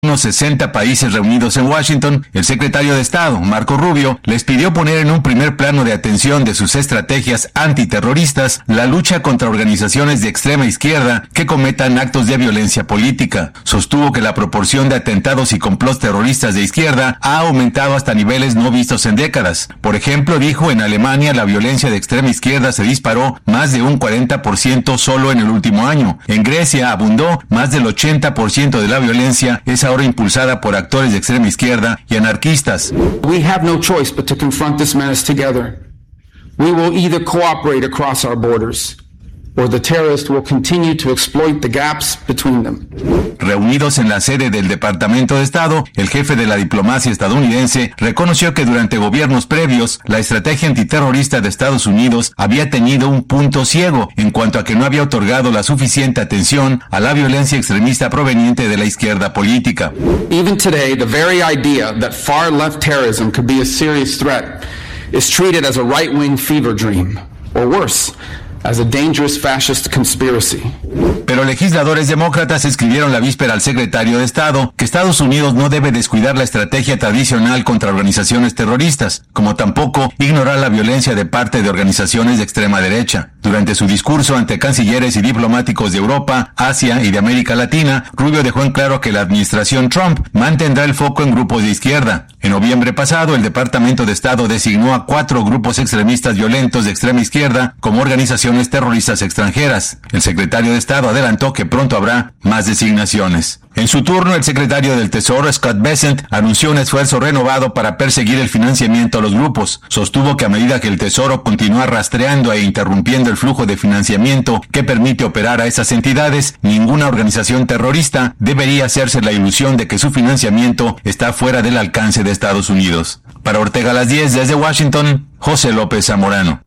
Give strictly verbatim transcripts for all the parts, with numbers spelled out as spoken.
unos sesenta países reunidos en Washington, el secretario de Estado, Marco Rubio, les pidió poner en un primer plano de atención de sus estrategias antiterroristas la lucha contra organizaciones de extrema izquierda que cometan actos de violencia política. Sostuvo que la proporción de atentados y complots terroristas de izquierda ha aumentado hasta niveles no vistos en décadas. Por ejemplo, dijo, en Alemania la violencia de extrema izquierda se disparó más de un cuarenta por ciento solo en el último año. En Grecia, abundó, más del ochenta por ciento de la violencia es ahora impulsada por actores de extrema izquierda y anarquistas. We have no choice but to confront this menace together. We will either cooperate across our borders, or the terrorists will continue to exploit the gaps between them. Reunidos en la sede del Departamento de Estado, el jefe de la diplomacia estadounidense reconoció que durante gobiernos previos, la estrategia antiterrorista de Estados Unidos había tenido un punto ciego en cuanto a que no había otorgado la suficiente atención a la violencia extremista proveniente de la izquierda política. Even today, the very idea that far-left terrorism could be a serious threat is treated as a right-wing fever dream, or worse, as a dangerous fascist conspiracy. Pero legisladores demócratas escribieron la víspera al secretario de Estado que Estados Unidos no debe descuidar la estrategia tradicional contra organizaciones terroristas, como tampoco ignorar la violencia de parte de organizaciones de extrema derecha. Durante su discurso ante cancilleres y diplomáticos de Europa, Asia y de América Latina, Rubio dejó en claro que la administración Trump mantendrá el foco en grupos de izquierda. En noviembre pasado, el Departamento de Estado designó a cuatro grupos extremistas violentos de extrema izquierda como organizaciones terroristas extranjeras. El secretario de Estado adelantó que pronto habrá más designaciones. En su turno, el secretario del Tesoro, Scott Bessent, anunció un esfuerzo renovado para perseguir el financiamiento a los grupos. Sostuvo que a medida que el Tesoro continúa rastreando e interrumpiendo el flujo de financiamiento que permite operar a esas entidades, ninguna organización terrorista debería hacerse la ilusión de que su financiamiento está fuera del alcance de Estados Unidos. Para Ortega a las diez, desde Washington, José López Zamorano.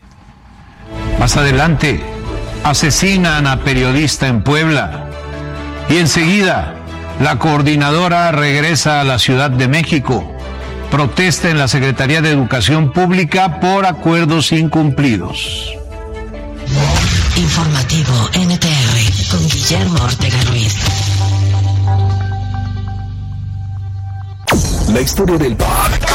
Más adelante, asesinan a periodista en Puebla. Y enseguida, la coordinadora regresa a la Ciudad de México. Protesta en la Secretaría de Educación Pública por acuerdos incumplidos. Informativo N T R con Guillermo Ortega Ruiz. La historia del pop